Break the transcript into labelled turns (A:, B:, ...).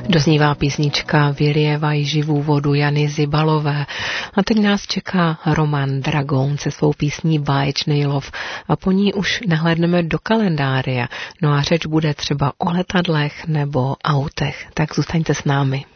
A: Doznívá písnička Vylévaj živou vodu Jany Zibalové. A teď nás čeká Roman Dragoun se svou písní Báječnej lov a po ní už nahlédneme do kalendária. No a řeč bude třeba o letadlech nebo autech, tak zůstaňte s námi.